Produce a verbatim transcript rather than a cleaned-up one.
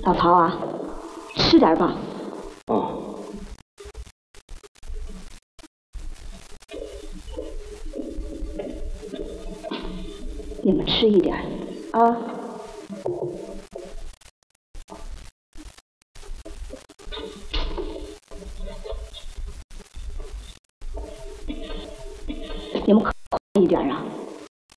老陶啊，吃点吧。 哦。 你们吃一点啊。你们可快一点啊！